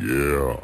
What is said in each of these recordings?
Yeah.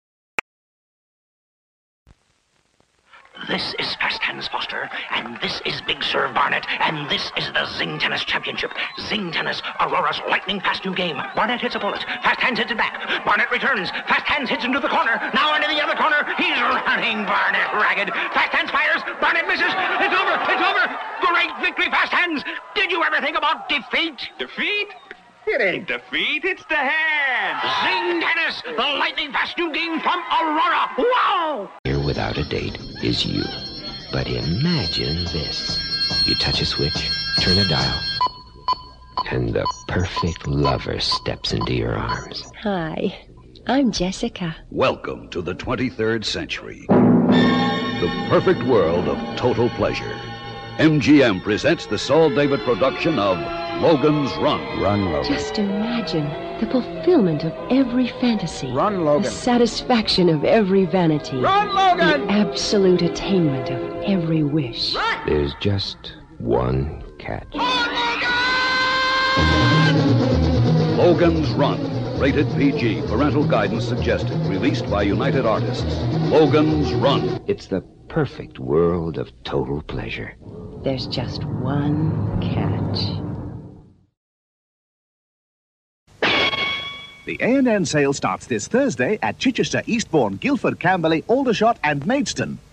This is Fast Hands Foster, and this is Big Sir Barnett, and this is the Zing Tennis Championship. Zing Tennis, Aurora's lightning fast new game. Barnett hits a bullet. Fast Hands hits it back. Barnett returns. Fast Hands hits into the corner. Now into the other corner. He's running Barnett ragged. Fast Hands fires. Barnett misses. It's over. It's over. Great victory, Fast Hands. Did you ever think about defeat? Defeat? It ain't defeat, it's the hand. Zing Tennis, the lightning fast new game from Aurora. Wow! Here without a date is you. But imagine this. You touch a switch, turn a dial, and the perfect lover steps into your arms. Hi, I'm Jessica. Welcome to the 23rd century. The perfect world of total pleasure. MGM presents the Saul David production of Logan's Run. Run, Logan. Just imagine the fulfillment of every fantasy. Run, Logan. The satisfaction of every vanity. Run, Logan! The absolute attainment of every wish. Run! There's just one catch. Logan's Run. Rated PG. Parental guidance suggested. Released by United Artists. Logan's Run. It's the perfect world of total pleasure. There's just one catch. The A&N sale starts this Thursday at Chichester, Eastbourne, Guildford, Camberley, Aldershot and Maidstone.